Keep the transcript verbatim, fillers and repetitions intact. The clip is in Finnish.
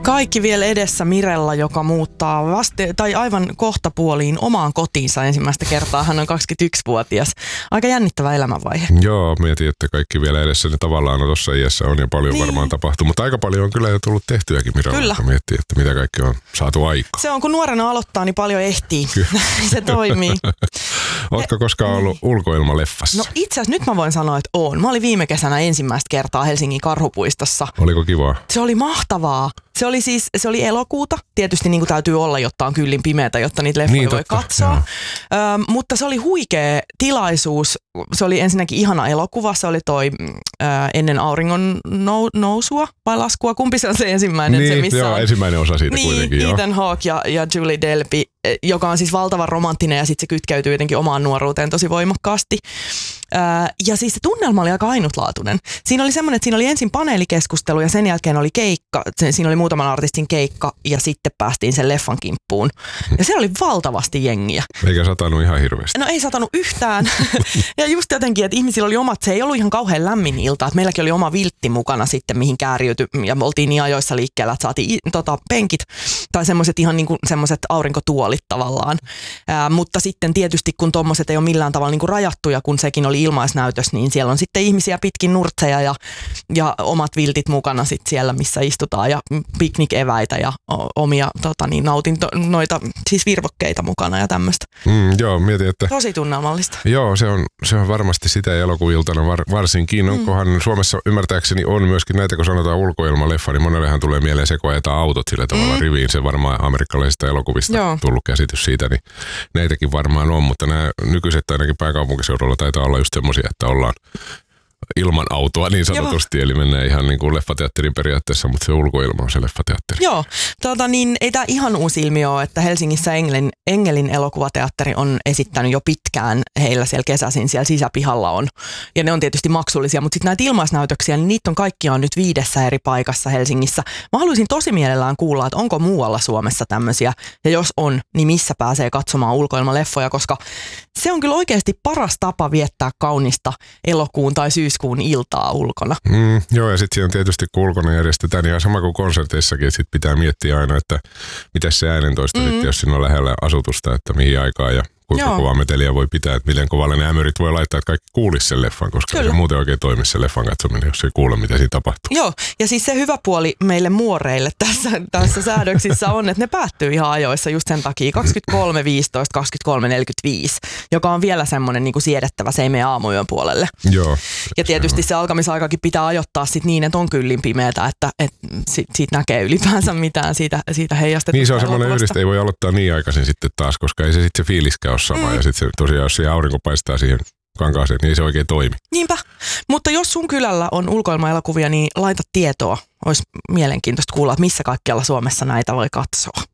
Kaikki vielä edessä Mirella, joka muuttaa vaste- tai aivan kohtapuoliin omaan kotiinsa ensimmäistä kertaa. Hän on kaksikymmentäyksivuotias. Aika jännittävä elämänvaihe. Joo, mietin, että kaikki vielä edessä ne tavallaan no tuossa iässä on ja paljon niin. varmaan tapahtuu. Mutta aika paljon on kyllä jo tullut tehtyäkin Mirella, kyllä. kun miettii, että mitä kaikki on saatu aikaan. Se on, kun nuorena aloittaa, niin paljon ehtii. Se toimii. Ootko koskaan ollut ulkoilmaleffassa? No itse asiassa nyt mä voin sanoa, että oon. Mä olin viime kesänä ensimmäistä kertaa Helsingin Karhupuistossa. Oliko kivaa? Se oli mahtavaa. Se oli siis, se oli elokuuta. Tietysti niin kuin täytyy olla, jotta on kyllin pimeätä, jotta niitä leffoja niin, voi totta. katsoa. Ö, mutta se oli huikea tilaisuus. Se oli ensinnäkin ihana elokuva. Se oli toi ö, ennen auringon nou, nousua vai laskua. Kumpi se on se ensimmäinen? Niin, se, missä joo, on, ensimmäinen osa siitä niin, kuitenkin. Joo. Ethan Hawke ja, ja Julie Delpy, joka on siis valtavan romanttinen ja sitten se kytkeytyy jotenkin omaan nuoruuteen tosi voimakkaasti. Ö, ja siis se tunnelma oli aika ainutlaatuinen. Siinä oli semmoinen, että siinä oli ensin paneelikeskustelu ja sen jälkeen oli keikka. Siinä oli muutaman artistin keikka ja sitten päästiin sen leffan kimppuun. Ja siellä oli valtavasti jengiä. Eikä satanut ihan hirveästi. No ei satanut yhtään. Ja just jotenkin, että ihmisillä oli omat, se ei ollut ihan kauhean lämmin ilta. Että meilläkin oli oma viltti mukana sitten, mihin kääriytyi. Ja me oltiin niin ajoissa liikkeellä, että saatiin tota, penkit tai semmoiset ihan niin kuin semmoiset aurinkotuolit tavallaan. Ää, mutta sitten tietysti, kun tommoset ei ole millään tavalla niin kuin rajattuja, kun sekin oli ilmaisnäytös, niin siellä on sitten ihmisiä pitkin nurtseja ja, ja omat viltit mukana sitten siellä, missä istutaan ja piknikeväitä ja omia tota, niin, nautinto, noita siis virvokkeita mukana ja tämmöistä. Mm, joo, mietin, että... Tosi tunnelmallista. Joo, se on, se on varmasti sitä elokuviltana var, varsinkin. Onkohan mm. Suomessa ymmärtääkseni on myöskin näitä, kun sanotaan ulkoilmaleffa, niin monellehan tulee mieleen se, kun ajetaan autot sillä tavalla mm. riviin. Se varmaan amerikkalaisista elokuvista joo. tullut käsitys siitä, niin näitäkin varmaan on, mutta nämä nykyiset ainakin pääkaupunkiseudulla taitaa olla just semmoisia, että ollaan ilman autoa niin sanotusti, joo. eli mennään ihan niin kuin leffateatterin periaatteessa, mutta se ulkoilma on se leffateatteri. Joo, tuota, niin ei tämä ihan uusi ilmiö ole, että Helsingissä Engelin, Engelin elokuvateatteri on esittänyt jo pitkään, heillä siellä kesäisin siellä sisäpihalla on, ja ne on tietysti maksullisia, mutta sitten näitä ilmaisnäytöksiä, niin niitä on kaikkia on nyt viidessä eri paikassa Helsingissä. Mä haluaisin tosi mielellään kuulla, että onko muualla Suomessa tämmöisiä, ja jos on, niin missä pääsee katsomaan ulkoilmaleffoja, koska se on kyllä oikeasti paras tapa viettää kaunista elokuun tai syyskuun iltaa ulkona. Mm, joo, ja sitten siinä on tietysti, kun ulkona järjestetään, niin ihan sama kuin konserteissakin, että sitten pitää miettiä aina, että miten se äänentoisto mm. sitten, jos siinä on lähellä asutusta, että mihin aikaan ja kuinka joo. kovaa meteliä voi pitää, että miten kovalle ne ämyrit voi laittaa, että kaikki kuulisi sen leffan, koska kyllä. se muuten oikein toimisi se leffan katsominen, jos ei kuule, mitä siinä tapahtuu. Joo, ja siis se hyvä puoli meille muoreille tässä, tässä säädöksissä on, että ne päättyy ihan ajoissa just sen takia kaksikymmentäkolme viisitoista, kaksikymmentäkolme neljäkymmentäviisi, joka on vielä semmoinen niin kuin siedettävä, se ei mene aamuyön puolelle. Joo. Ja tietysti se, se alkamisaikakin pitää ajoittaa sit niin, että on kyllin pimeätä, että, että sit, siitä näkee ylipäänsä mitään siitä, siitä heijastetusta. Niin se on semmoinen yhdistä, ei voi aloittaa niin aikaisin sitten taas, koska ei se sitten se fiiliskään ole sama. Mm. Ja sitten se tosiaan, jos se aurinko paistaa siihen kankaaseen, niin ei se oikein toimi. Niinpä. Mutta jos sun kylällä on ulkoilmaelokuvia, niin laita tietoa. Olisi mielenkiintoista kuulla, että missä kaikkialla Suomessa näitä voi katsoa.